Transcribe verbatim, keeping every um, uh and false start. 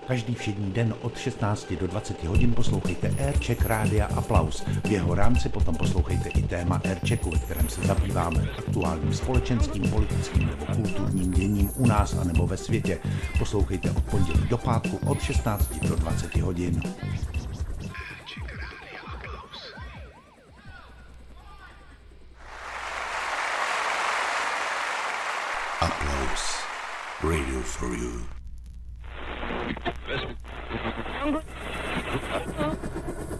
Každý všední den od šestnácti do dvaceti hodin poslouchejte Aircheck Rádia Aplaus. V jeho rámci potom poslouchejte i téma Airchecku, ve kterém se zabýváme aktuálním společenským, politickým nebo kulturním děním u nás a nebo ve světě. Poslouchejte od pondělí do pátku od šestnácti do dvaceti hodin. Applause. Radio for you.